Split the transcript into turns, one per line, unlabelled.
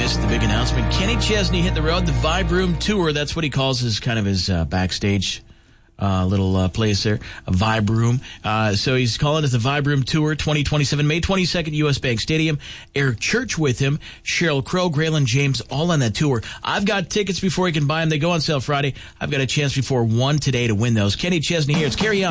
missed the big announcement. Kenny Chesney hit the road, the Vibe Room Tour. That's what he calls his kind of his backstage little place there, a Vibe Room. So he's calling it the Vibe Room Tour 2027, May 22nd, U.S. Bank Stadium. Eric Church with him, Sheryl Crow, Graylin James, all on that tour. I've got tickets before you can buy them. They go on sale Friday. I've got a chance before 1 today to win those. Kenny Chesney here. It's Carry On.